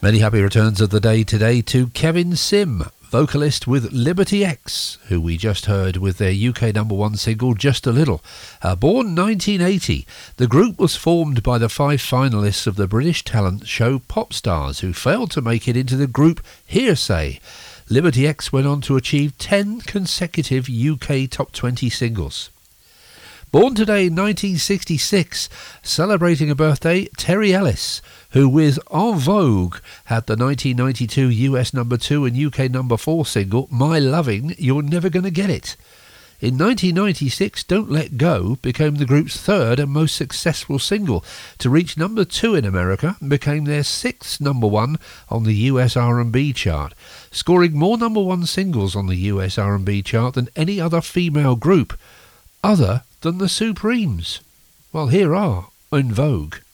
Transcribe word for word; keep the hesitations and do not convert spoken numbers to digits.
Many happy returns of the day today to Kevin Sim, vocalist with Liberty X, who we just heard with their U K number one single, Just a Little. Uh, born nineteen eighty, the group was formed by the five finalists of the British talent show Popstars, who failed to make it into the group Hearsay. Liberty X went on to achieve ten consecutive U K top twenty singles. Born today in nineteen sixty-six, celebrating a birthday, Terry Ellis, who with En Vogue had the nineteen ninety-two U S number two and U K number four single, My Loving, You're Never Gonna Get It. In nineteen ninety-six, Don't Let Go became the group's third and most successful single to reach number two in America and became their sixth number one on the U S R and B chart, scoring more number one singles on the U S R and B chart than any other female group, other than the Supremes. Well, here are En Vogue.